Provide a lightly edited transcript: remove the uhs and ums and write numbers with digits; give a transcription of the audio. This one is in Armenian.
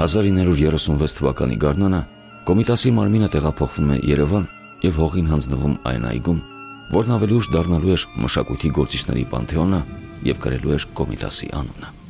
1936 թվականի գարնանը Կոմիտասի մարմինը տեղափոխվում է Երևան եւ հողին հանձնվում այն այգում, որն ավելի ուշ դառնալու էր մշակույթի գործիչների պանթեոնը եւ կրելու էր Կոմիտասի անունը։